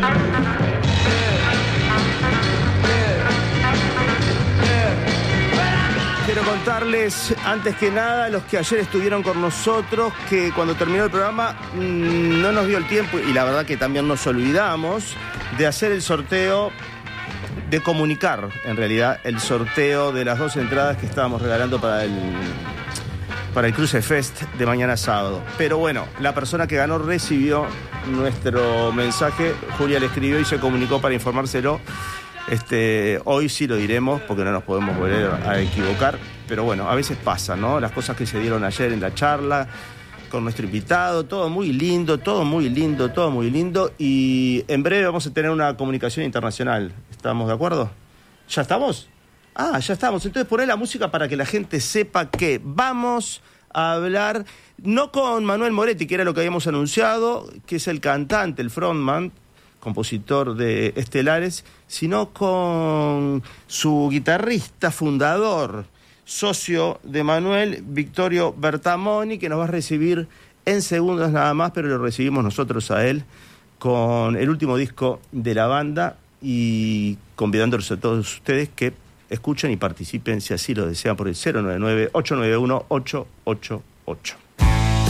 Quiero contarles, antes que nada, los que ayer estuvieron con nosotros, que cuando terminó el programa no nos dio el tiempo, y la verdad que también nos olvidamos, de hacer el sorteo, de comunicar, en realidad, el sorteo de las 2 entradas que estábamos regalando para el Cruce Fest de mañana sábado. Pero bueno, la persona que ganó recibió nuestro mensaje, Julia le escribió y se comunicó para informárselo. Hoy sí lo diremos porque no nos podemos volver a equivocar, pero bueno, a veces pasa, ¿no? Las cosas que se dieron ayer en la charla con nuestro invitado, todo muy lindo, y en breve vamos a tener una comunicación internacional. ¿Estamos de acuerdo? ¿Ya estamos? Ya estamos. Entonces poné la música para que la gente sepa que vamos a hablar, no con Manuel Moretti, que era lo que habíamos anunciado, que es el cantante, el frontman, compositor de Estelares, sino con su guitarrista fundador, socio de Manuel, Victorio Bertamoni, que nos va a recibir en segundos nada más, pero lo recibimos nosotros a él con el último disco de la banda y convidándolos a todos ustedes que escuchen y participen si así lo desean por el 099-891-888.